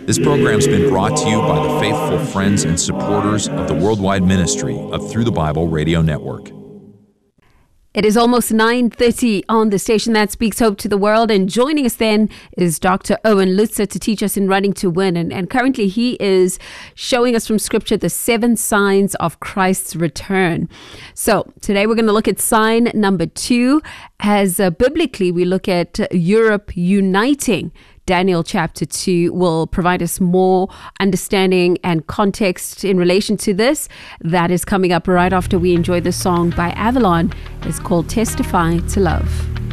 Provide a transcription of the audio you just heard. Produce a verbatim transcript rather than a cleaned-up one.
This program's been brought to you by the faithful friends and supporters of the worldwide ministry of Through the Bible Radio Network. It is almost nine thirty on the station that speaks hope to the world. And joining us then is Doctor Owen Lutzer to teach us in Running to Win. And, and currently he is showing us from Scripture the seven signs of Christ's return. So today we're going to look at sign number two, as uh, biblically we look at uh, Europe uniting. Daniel chapter two will provide us more understanding and context in relation to this. That is coming up right after we enjoy the song by Avalon. It's called Testify to Love.